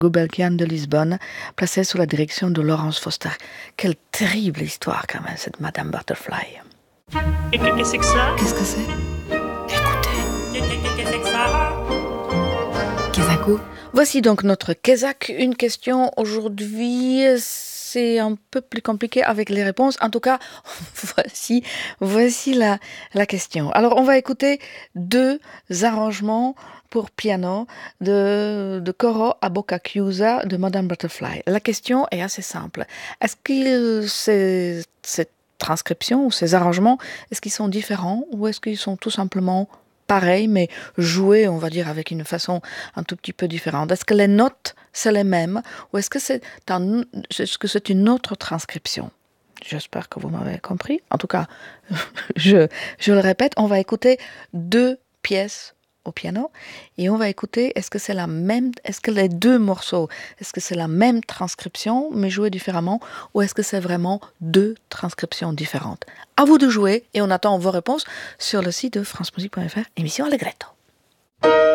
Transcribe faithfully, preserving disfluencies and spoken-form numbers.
Gulbenkian de Lisbonne, placée sous la direction de Laurence Foster. Quelle terrible histoire quand même, cette Madame Butterfly. Qu'est-ce que c'est que ça? Qu'est-ce que c'est? Écoutez. Qu'est-ce que c'est que ça? Kezako. Voici donc notre Kezak. Une question aujourd'hui, c'est un peu plus compliqué avec les réponses. En tout cas, voici, voici la, la question. Alors, on va écouter deux arrangements pour piano de, de Coro a Boca Chiusa de Madame Butterfly. La question est assez simple. Est-ce que ces, cette transcription ou ces arrangements, est-ce qu'ils sont différents ou est-ce qu'ils sont tout simplement pareils mais joués, on va dire, avec une façon un tout petit peu différente? Est-ce que les notes, c'est les mêmes ou est-ce que c'est, un, est-ce que c'est une autre transcription? J'espère que vous m'avez compris. En tout cas, je, je le répète, on va écouter deux pièces au piano et on va écouter est-ce que c'est la même, est-ce que les deux morceaux, est-ce que c'est la même transcription mais jouée différemment ou est-ce que c'est vraiment deux transcriptions différentes? À vous de jouer et on attend vos réponses sur le site de francemusique point f r, émission Allegretto.